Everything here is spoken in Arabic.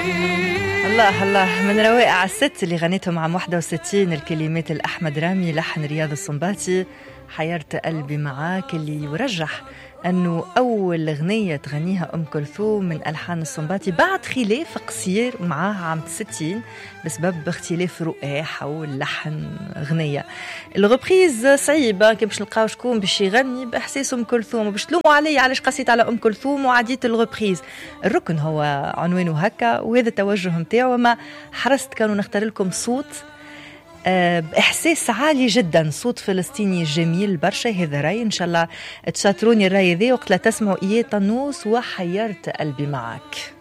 الله الله، من روائع الست اللي غنيتهم عام 61، الكلمات الأحمد رامي، لحن رياض السنباطي. حيرت قلبي معاك، اللي يرجح أنه أول أغنية تغنيها أم كلثوم من ألحان السنباطي بعد خلاف قصير معاها عام 60 بسبب اختلاف رؤاحة واللحن غنية. الغبريز صعيبة كي باش نلقاو شكون باش يغني بإحساس أم كلثوم، وباش تلوموا علي علاش قصيت على أم كلثوم وعديت الغبريز. الركن هو عنوانه هكا وهذا التوجه متاعه، وما حرصت كانوا نختار لكم صوت بإحساس عالي جدا، صوت فلسطيني جميل برشا. هذا رأي إن شاء الله تشاطروني الرأي ذي وقت لا تسمعوا إيه طنوس وحيرت قلبي معاك.